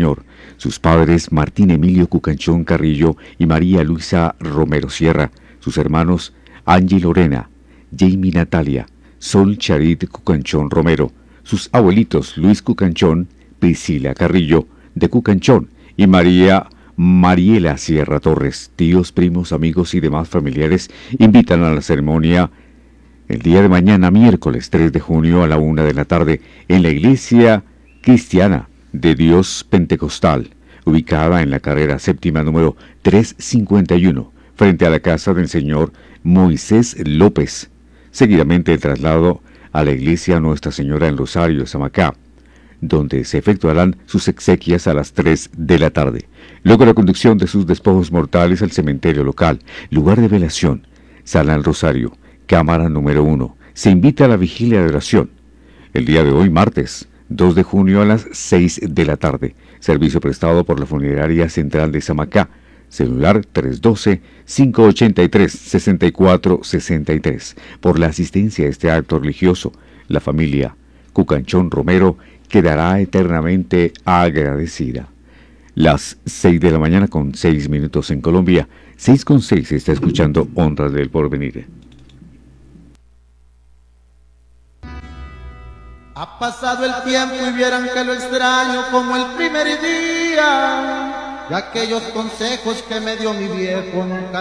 Señor. Sus padres Martín Emilio Cucanchón Carrillo y María Luisa Romero Sierra. Sus hermanos Angie Lorena, Jamie Natalia, Sol Charit Cucanchón Romero. Sus abuelitos Luis Cucanchón, Priscila Carrillo de Cucanchón y María Mariela Sierra Torres. Tíos, primos, amigos y demás familiares invitan a la ceremonia el día de mañana, miércoles 3 de junio a la 1 de la tarde, en la Iglesia Cristiana de Dios Pentecostal, ubicada en la carrera séptima número 351, frente a la casa del señor Moisés López. Seguidamente el traslado a la Iglesia Nuestra Señora en Rosario, Samacá, donde se efectuarán sus exequias a las 3 de la tarde. Luego la conducción de sus despojos mortales al cementerio local, lugar de velación, Sala del Rosario, Cámara número 1. Se invita a la vigilia de oración. El día de hoy, martes 2 de junio a las 6 de la tarde. Servicio prestado por la Funeraria Central de Samacá. Celular 312-583-6463. Por la asistencia a este acto religioso, la familia Cucanchón Romero quedará eternamente agradecida. Las 6 de la mañana con 6 minutos en Colombia. 6:06 está escuchando Ondas del Porvenir. Ha pasado el tiempo y vieran que lo extraño como el primer día, y aquellos consejos que me dio mi viejo nunca